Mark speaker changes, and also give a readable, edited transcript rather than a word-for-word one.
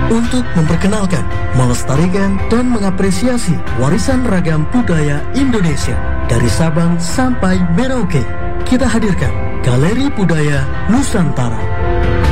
Speaker 1: Untuk memperkenalkan, melestarikan, dan mengapresiasi warisan ragam budaya Indonesia dari Sabang sampai Merauke, kita hadirkan Galeri Budaya Nusantara.